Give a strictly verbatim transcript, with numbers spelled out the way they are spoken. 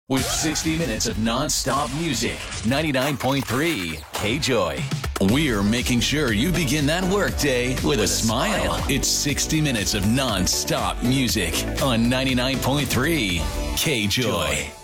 With sixty minutes of non-stop music, ninety-nine point three K-Joy. We're making sure you begin that workday with a smile. It's sixty minutes of non-stop music on ninety-nine point three K-Joy.